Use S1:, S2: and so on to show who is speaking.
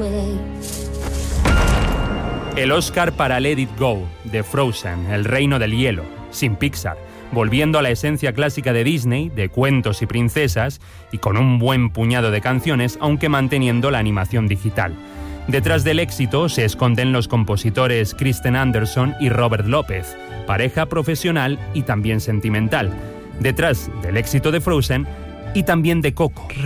S1: El Oscar para Let It Go, de Frozen, El reino del hielo, sin Pixar, volviendo a la esencia clásica de Disney, de cuentos y princesas, y con un buen puñado de canciones, aunque manteniendo la animación digital. Detrás del éxito se esconden los compositores Kristen Anderson y Robert López, pareja profesional y también sentimental. Detrás del éxito de Frozen y también de Coco.